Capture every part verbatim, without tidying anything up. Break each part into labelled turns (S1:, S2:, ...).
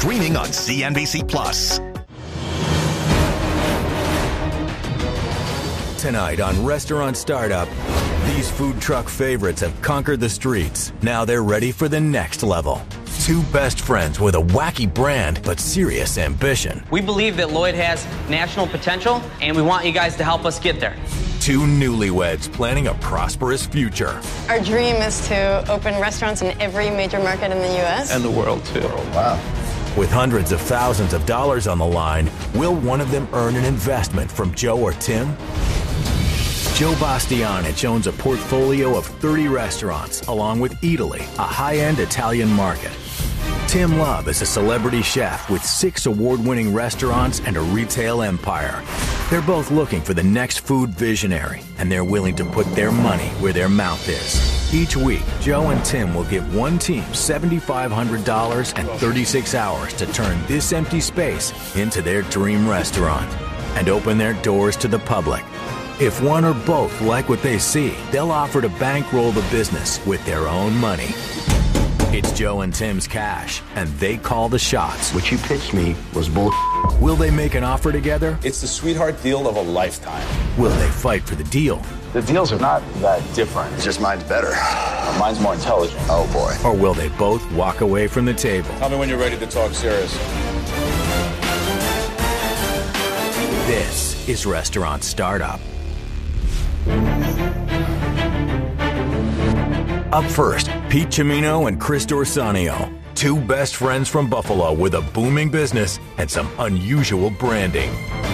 S1: streaming on C N B C Plus.
S2: Tonight on Restaurant Startup, these food truck favorites have conquered the streets. Now they're ready for the next level. Two best friends with a wacky brand but serious ambition.
S3: We believe that Lloyd has national potential, and we want you guys to help us get there.
S2: Two newlyweds planning a prosperous future.
S4: Our dream is to open restaurants in every major market in the U S
S5: And the world, too.
S6: Oh, wow.
S2: With hundreds of thousands of dollars on the line, will one of them earn an investment from Joe or Tim? Joe Bastianich owns a portfolio of thirty restaurants, along with Eataly, a high-end Italian market. Tim Love is a celebrity chef with six award-winning restaurants and a retail empire. They're both looking for the next food visionary, and they're willing to put their money where their mouth is. Each week, Joe and Tim will give one team seven thousand five hundred dollars and thirty-six hours to turn this empty space into their dream restaurant and open their doors to the public. If one or both like what they see, they'll offer to bankroll the business with their own money. It's Joe and Tim's cash, and they call the shots.
S6: What you pitched me was bull.
S2: Will they make an offer together?
S7: It's the sweetheart deal of a lifetime.
S2: Will they fight for the deal?
S5: The deals are not that different.
S6: It's just mine's better.
S5: Mine's more intelligent.
S6: Oh, boy.
S2: Or will they both walk away from the table?
S7: Tell me when you're ready to talk serious.
S2: This is Restaurant Startup. Up first, Pete Cimino and Chris Dorsanio, two best friends from Buffalo with a booming business and some unusual branding.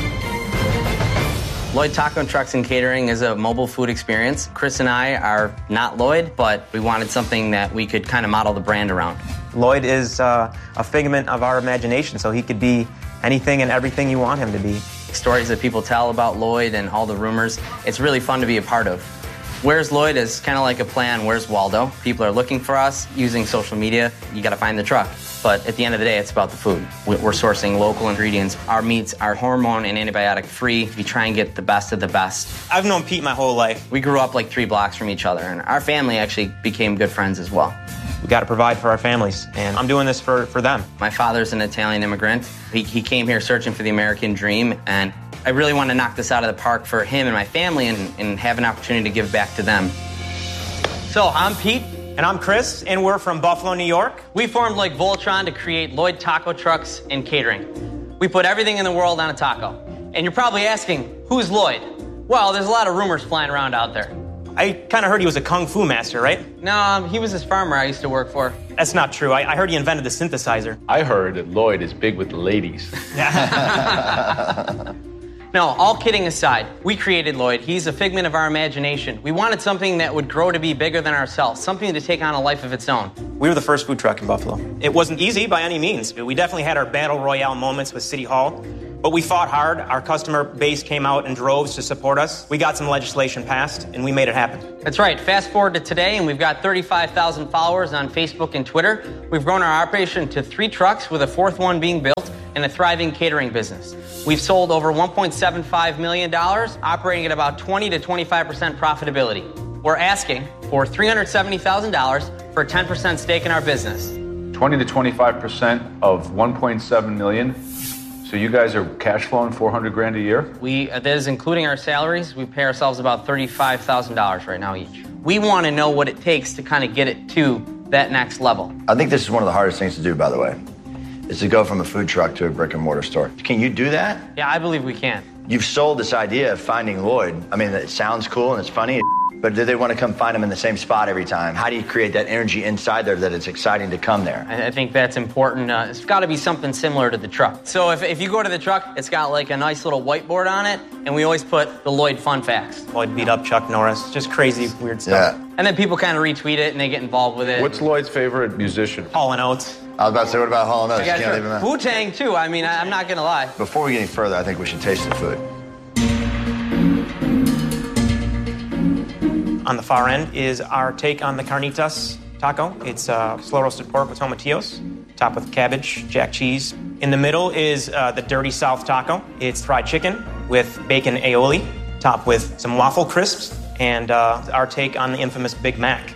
S3: Lloyd Taco Trucks and Catering is a mobile food experience. Chris and I are not Lloyd, but we wanted something that we could kind of model the brand around.
S8: Lloyd is uh, a figment of our imagination, so he could be anything and everything you want him to be.
S3: Stories that people tell about Lloyd and all the rumors, it's really fun to be a part of. Where's Lloyd is kind of like a play on Where's Waldo. People are looking for us using social media. You got to find the truck. But at the end of the day, it's about the food. We're sourcing local ingredients. Our meats are hormone and antibiotic free. We try and get the best of the best.
S8: I've known Pete my whole life.
S3: We grew up like three blocks from each other, and our family actually became good friends as well.
S8: We got to provide for our families, and I'm doing this for, for them.
S3: My father's an Italian immigrant. He, he came here searching for the American dream, and I really want to knock this out of the park for him and my family and, and have an opportunity to give back to them. So I'm Pete.
S8: And I'm Chris, and we're from Buffalo, New York.
S3: We formed like Voltron to create Lloyd Taco Trucks and Catering. We put everything in the world on a taco. And you're probably asking, who's Lloyd? Well, there's a lot of rumors flying around out there.
S8: I kind of heard he was a kung fu master, right?
S3: No, um, he was this farmer I used to work for.
S8: That's not true. I, I heard he invented the synthesizer.
S5: I heard that Lloyd is big with the ladies.
S3: No, all kidding aside, we created Lloyd. He's a figment of our imagination. We wanted something that would grow to be bigger than ourselves, something to take on a life of its own.
S8: We were the first food truck in Buffalo. It wasn't easy by any means. We definitely had our battle royale moments with City Hall, but we fought hard. Our customer base came out in droves to support us. We got some legislation passed, and we made it happen.
S3: That's right. Fast forward to today, and we've got thirty-five thousand followers on Facebook and Twitter. We've grown our operation to three trucks, with a fourth one being built, and a thriving catering business. We've sold over one point seven five million dollars, operating at about twenty to twenty-five percent profitability. We're asking for three hundred seventy thousand dollars for a ten percent stake in our business.
S5: twenty to twenty-five percent of one point seven million. So you guys are cash flowing four hundred grand a year?
S3: We, uh, that is including our salaries. We pay ourselves about thirty-five thousand dollars right now each. We want to know what it takes to kind of get it to that next level.
S6: I think this is one of the hardest things to do, by the way, is to go from a food truck to a brick and mortar store. Can you do that?
S3: Yeah, I believe we can.
S6: You've sold this idea of finding Lloyd. I mean, it sounds cool and it's funny, but do they want to come find him in the same spot every time? How do you create that energy inside there that it's exciting to come there?
S3: I think that's important. Uh, it's got to be something similar to the truck. So if, if you go to the truck, it's got like a nice little whiteboard on it, and we always put the Lloyd fun facts.
S8: Lloyd beat up Chuck Norris. Just crazy, weird stuff.
S6: Yeah.
S3: And then people kind of retweet it, and they get involved with it.
S5: What's Lloyd's favorite musician?
S8: Hall and Oates.
S6: I was about to say, what about Hall and Oates?
S3: Yeah,
S6: Can't
S3: sure.
S6: leave him out.
S3: Wu-Tang, too. I mean, I, I'm not going to lie.
S6: Before we get any further, I think we should taste the food.
S8: On the far end is our take on the carnitas taco. It's uh, slow roasted pork with tomatillos, topped with cabbage, jack cheese. In the middle is uh, the dirty South taco. It's fried chicken with bacon aioli, topped with some waffle crisps, and uh, our take on the infamous Big Mac.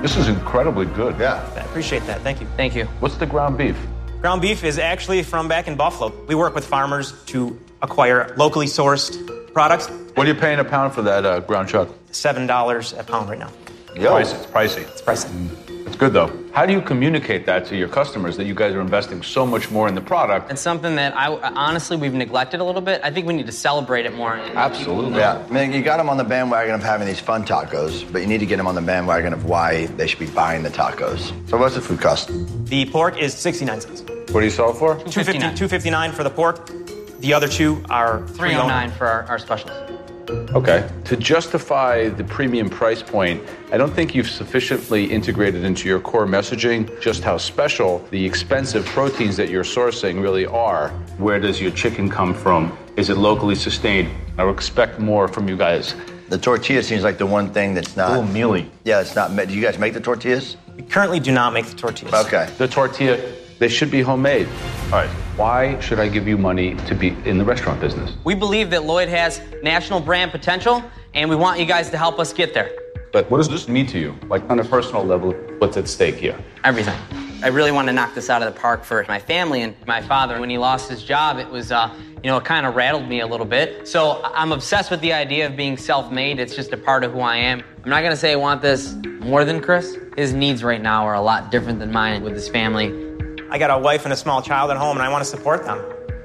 S5: This is incredibly good.
S6: Yeah.
S8: I appreciate that. Thank you.
S3: Thank you.
S5: What's the ground beef?
S8: Ground beef is actually from back in Buffalo. We work with farmers to acquire locally sourced products.
S5: What are you paying a pound for that uh, ground chuck?
S8: seven dollars a pound right now.
S5: Yo. Pricey. It's pricey.
S8: It's pricey.
S5: It's good, though. How do you communicate that to your customers, that you guys are investing so much more in the product?
S3: It's something that I honestly we've neglected a little bit. I think we need to celebrate it more.
S5: Absolutely.
S6: Yeah. I mean, you got them on the bandwagon of having these fun tacos, but you need to get them on the bandwagon of why they should be buying the tacos. So what's the food cost?
S8: The pork is sixty-nine cents.
S5: What do you sell it for?
S8: two fifty, two fifty-nine for the pork. The other two are
S3: three oh nine for our, our specials.
S5: Okay. To justify the premium price point, I don't think you've sufficiently integrated into your core messaging just how special the expensive proteins that you're sourcing really are. Where does your chicken come from? Is it locally sustained? I would expect more from you guys.
S6: The tortilla seems like the one thing that's not...
S5: A little mealy.
S6: Yeah, it's not... Do you guys make the tortillas?
S8: We currently do not make the tortillas.
S6: Okay.
S5: The tortilla, they should be homemade. All right. Why should I give you money to be in the restaurant business?
S3: We believe that Lloyd has national brand potential, and we want you guys to help us get there.
S5: But what does this mean to you? Like, on a personal level, what's at stake here?
S3: Everything. I really want to knock this out of the park for my family and my father. When he lost his job, it was, uh, you know, it kind of rattled me a little bit. So I'm obsessed with the idea of being self-made. It's just a part of who I am. I'm not going to say I want this more than Chris. His needs right now are a lot different than mine with his family.
S8: I got a wife and a small child at home, and I want to support them.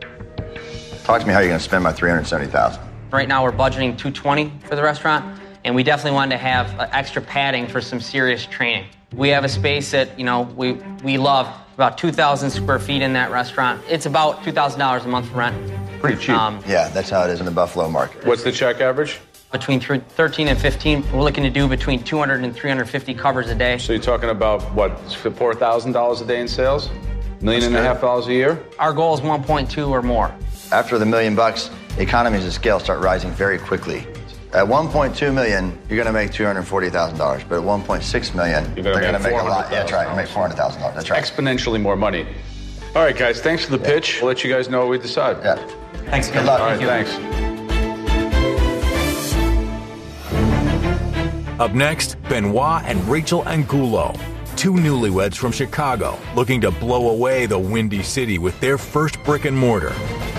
S6: Talk to me how you're going to spend my three hundred seventy thousand dollars.
S3: Right now, we're budgeting two hundred twenty thousand dollars for the restaurant, and we definitely wanted to have uh, extra padding for some serious training. We have a space that, you know, we, we love, about two thousand square feet in that restaurant. It's about two thousand dollars a month for rent.
S5: Pretty cheap. Um,
S6: yeah, that's how it is in the Buffalo market.
S5: What's the check average?
S3: Between thirteen and fifteen, we're looking to do between two hundred and three hundred fifty covers a day.
S5: So you're talking about, what, four thousand dollars a day in sales? Million and a half dollars a year?
S3: Our goal is one point two or more.
S6: After the million bucks, economies of scale start rising very quickly. At one point two million, you're going to make two hundred forty thousand dollars. But at one point six million,
S5: you're
S6: they're
S5: going
S6: to make a lot. Yeah, that's right. You make four hundred thousand dollars. That's right.
S5: Exponentially more money. All right, guys. Thanks for the
S6: yeah.
S5: pitch. We'll let you guys know what we decide.
S6: Yeah.
S8: Thanks.
S6: Good luck.
S5: All right,
S6: Thank
S5: thanks.
S2: Up next, Benoit and Rachel Angulo, two newlyweds from Chicago looking to blow away the Windy City with their first brick and mortar.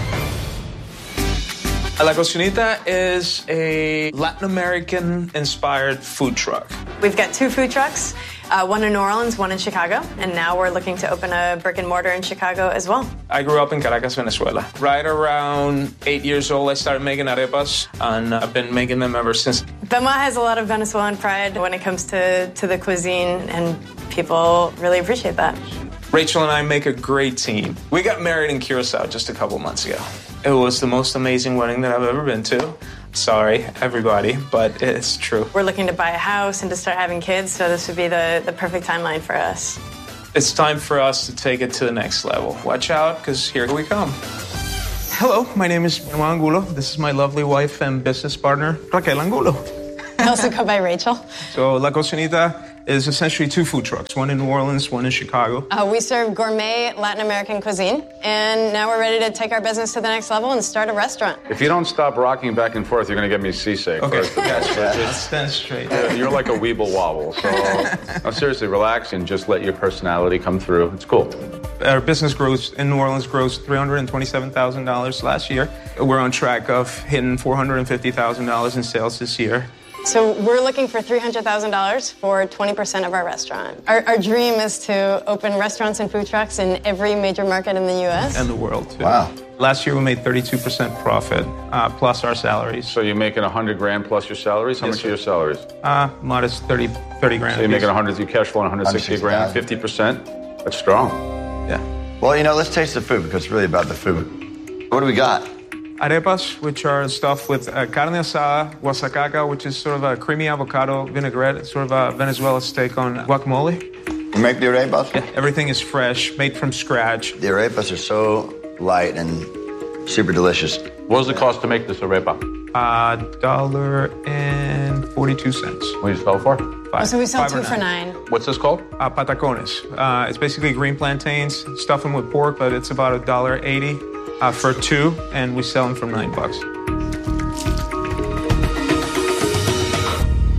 S9: La Cocinita is a Latin American-inspired food truck.
S4: We've got two food trucks, uh, one in New Orleans, one in Chicago, and now we're looking to open a brick and mortar in Chicago as well.
S9: I grew up in Caracas, Venezuela. Right around eight years old, I started making arepas, and I've been making them ever since.
S4: Benoit has a lot of Venezuelan pride when it comes to, to the cuisine, and people really appreciate that.
S9: Rachel and I make a great team. We got married in Curacao just a couple months ago. It was the most amazing wedding that I've ever been to. Sorry, everybody, but it's true.
S4: We're looking to buy a house and to start having kids, so this would be the, the perfect timeline for us.
S9: It's time for us to take it to the next level. Watch out, because here we come. Hello, my name is Benoit Angulo. This is my lovely wife and business partner, Raquel Angulo.
S4: I also go by Rachel.
S9: So La Cocinita is essentially two food trucks, one in New Orleans, one in Chicago.
S4: Uh, we serve gourmet Latin American cuisine, and now we're ready to take our business to the next level and start a restaurant.
S5: If you don't stop rocking back and forth, you're going to get me seasick.
S9: Okay,
S5: first.
S9: yes, just stand straight.
S5: Yeah, you're like a weeble wobble. So, no, seriously, relax and just let your personality come through. It's cool.
S9: Our business grows in New Orleans grows three hundred twenty-seven thousand dollars last year. We're on track of hitting four hundred fifty thousand dollars in sales this year.
S4: So we're looking for three hundred thousand dollars for twenty percent of our restaurant. Our, our dream is to open restaurants and food trucks in every major market in the U S
S9: and the world, too.
S6: Wow.
S9: Last year, we made thirty-two percent profit, uh, plus our salaries.
S5: So you're making one hundred grand plus your salaries? How
S9: Yes,
S5: much
S9: sir.
S5: are your salaries?
S9: Uh, modest thirty, thirty grand.
S5: So you're making one hundred, you cash flow one hundred sixty grand, fifty percent? That's strong.
S9: Yeah.
S6: Well, you know, let's taste the food because it's really about the food. What do we got?
S9: Arepas, which are stuffed with uh, carne asada, guasacaca, which is sort of a creamy avocado vinaigrette, sort of a Venezuela steak on guacamole.
S6: You make the arepas?
S9: Yeah, everything is fresh, made from scratch.
S6: The arepas are so light and super delicious.
S5: What does it cost to make this arepa?
S9: Uh, dollar and forty-two cents.
S5: What do you sell for?
S4: Oh, so we sell
S9: Five
S4: two
S9: or
S4: for nine.
S5: What's this called?
S9: Uh, patacones. Uh, it's basically green plantains, stuff them with pork, but it's about a dollar eighty uh, for two, and we sell them for nine bucks.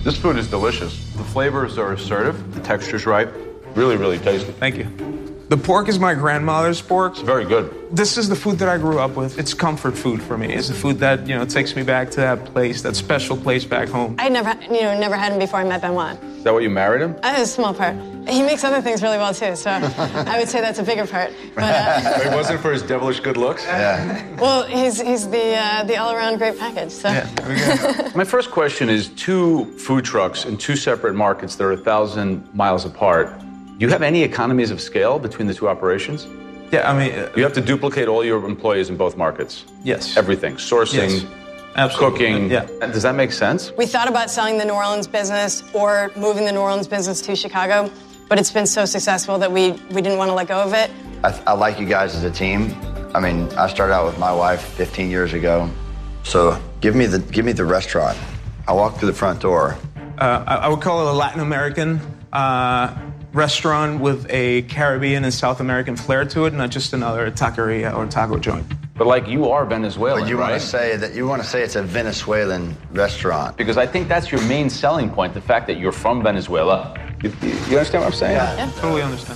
S5: This food is delicious. The flavors are assertive. The texture's right. Really, really tasty.
S9: Thank you. The pork is my grandmother's pork.
S5: It's very good.
S9: This is the food that I grew up with. It's comfort food for me. It's the food that, you know, takes me back to that place, that special place back home.
S4: I never, you know, never had him before I met Benoit.
S5: Is that what you married him?
S4: I have a small part. He makes other things really well, too, so I would say that's a bigger part. But, uh,
S5: It wasn't for his devilish good looks?
S6: Yeah.
S4: well, he's, he's the, uh, the all-around great package, so.
S9: Yeah, there we go.
S5: My first question is two food trucks in two separate markets that are a thousand miles apart. Do you have any economies of scale between the two operations?
S9: Yeah, I mean... Uh,
S5: you have to duplicate all your employees in both markets?
S9: Yes.
S5: Everything. Sourcing,
S9: yes. Absolutely.
S5: cooking.
S9: Yeah.
S5: Does that make sense?
S4: We thought about selling the New Orleans business or moving the New Orleans business to Chicago, but it's been so successful that we, we didn't want to let go of it.
S6: I, I like you guys as a team. I mean, I started out with my wife fifteen years ago. So give me the, give me the restaurant. I walk through the front door.
S9: Uh, I, I would call it a Latin American uh, restaurant with a Caribbean and South American flair to it, not just another taqueria or taco joint.
S5: But like you are Venezuelan,
S6: But you
S5: right?
S6: want to say that you want to say it's a Venezuelan restaurant.
S5: Because I think that's your main selling point, the fact that you're from Venezuela. You, you understand what I'm saying?
S6: Yeah.
S4: Yeah.
S9: Totally understand.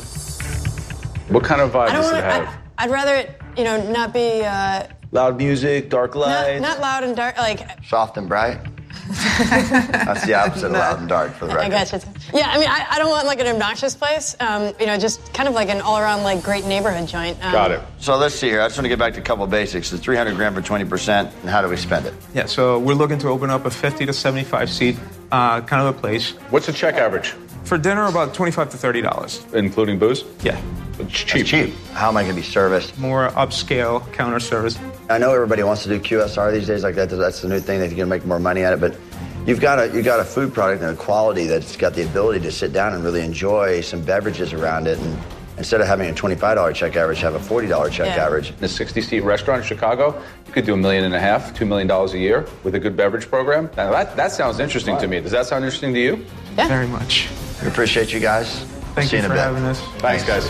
S5: What kind of vibe
S4: I don't
S5: does
S4: want
S5: it
S4: to,
S5: have?
S4: I'd, I'd rather it, you know, not be, uh,
S10: Loud music, dark
S4: not,
S10: lights.
S4: not loud and dark, like,
S6: Soft and bright. That's the opposite of loud and dark for the record.
S4: I got you. Yeah, I mean, I, I don't want like an obnoxious place. Um, you know, just kind of like an all-around like great neighborhood joint. Um,
S5: Got it.
S6: So let's see here. I just want to get back to a couple of basics. The three hundred grand for twenty percent, and how do we spend it?
S9: Yeah, so we're looking to open up a fifty to seventy-five seat uh, kind of a place.
S5: What's the check average?
S9: For dinner, about twenty-five to thirty dollars.
S5: Including booze?
S9: Yeah.
S5: It's cheap.
S6: It's cheap. How am I going to be serviced?
S9: More upscale counter service.
S6: I know everybody wants to do Q S R these days, like that. That's the new thing. They're going to make more money at it, but you've got a you got a food product and a quality that's got the ability to sit down and really enjoy some beverages around it, and instead of having a twenty-five dollar check average, have a forty dollar check
S4: Yeah.
S6: average.
S5: In a sixty seat restaurant in Chicago, you could do a million and a half, two million dollars a year with a good beverage program. Now that, that sounds interesting to me. Does that sound interesting to you?
S4: Yeah.
S9: Very much.
S6: We appreciate you guys.
S9: Thank
S6: See
S9: you
S6: in a
S9: for
S6: bit.
S9: having us.
S5: Thanks, guys.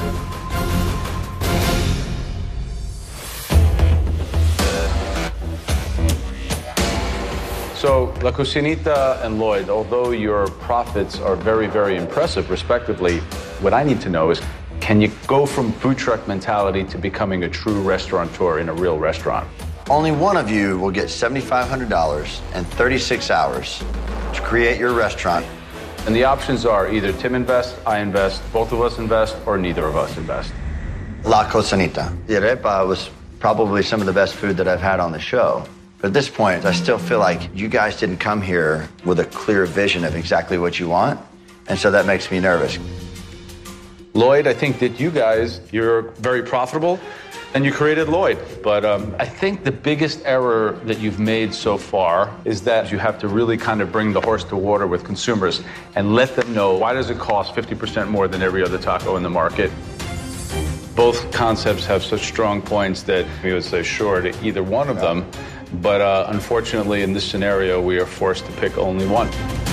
S5: So, La Cucinita and Lloyd, although your profits are very, very impressive, respectively, what I need to know is, can you go from food truck mentality to becoming a true restaurateur in a real restaurant?
S6: Only one of you will get seven thousand five hundred dollars and thirty-six hours to create your restaurant.
S5: And the options are either Tim invests, I invest, both of us invest, or neither of us invest.
S6: La Cocinita. The arepa was probably some of the best food that I've had on the show. But at this point, I still feel like you guys didn't come here with a clear vision of exactly what you want, and so that makes me nervous.
S5: Lloyd, I think that you guys, you're very profitable, and you created Lloyd. But um, I think the biggest error that you've made so far is that you have to really kind of bring the horse to water with consumers and let them know, why does it cost fifty percent more than every other taco in the market? Both concepts have such strong points that we would say sure to either one of them. But uh, unfortunately, in this scenario, we are forced to pick only one.